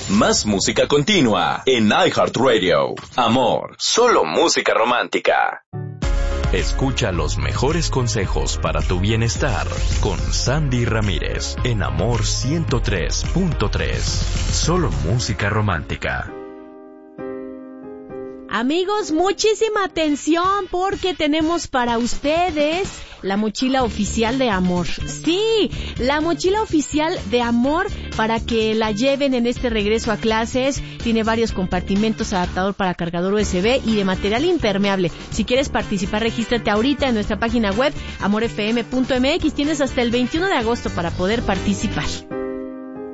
Más música continua en iHeartRadio. Amor, solo música romántica. Escucha los mejores consejos para tu bienestar con Sandy Ramírez en Amor 103.3. Solo música romántica. Amigos, muchísima atención porque tenemos para ustedes la mochila oficial de Amor. Sí, la mochila oficial de Amor para que la lleven en este regreso a clases. Tiene varios compartimentos, adaptador para cargador USB y de material impermeable. Si quieres participar, regístrate ahorita en nuestra página web amorfm.mx. Tienes hasta el 21 de agosto para poder participar.